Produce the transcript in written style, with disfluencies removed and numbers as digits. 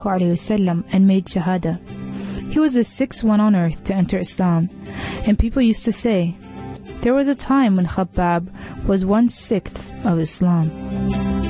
ﷺ and made Shahada. He was the sixth one on earth to enter Islam, and people used to say, there was a time when Khabbab was 1/6 of Islam.